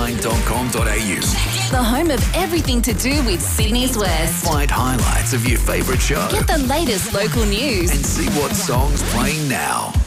989.com.au. The home of everything to do with Sydney's West. Find highlights of your favourite show Get the latest local news. and see what song's playing now.